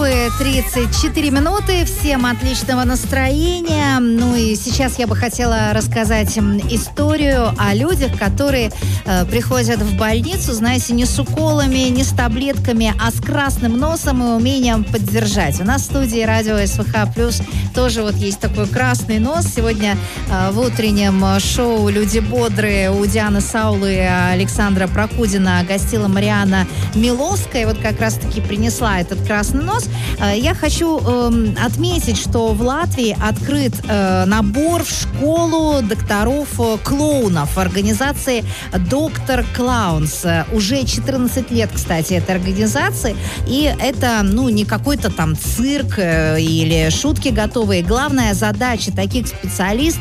и 34 минуты. Всем отличного настроения. Ну и сейчас я бы хотела рассказать историю о людях, которые приходят в больницу, знаете, не с уколами, не с таблетками, а с красным носом и умением поддержать. У нас в студии радио СВХ Плюс тоже вот есть такой красный нос. Сегодня в утреннем шоу «Люди бодрые» у Дианы Саулы и Александра Прокудина гостила Марианна Миловская. И вот как раз-таки принесла этот красный нос. Я хочу отметить, что в Латвии открыт набор в школу докторов-клоунов организации «Доктор Клаунс». Уже 14 лет, кстати, этой организации. И это, не какой-то там цирк или шутки готовые. Главная задача таких специалистов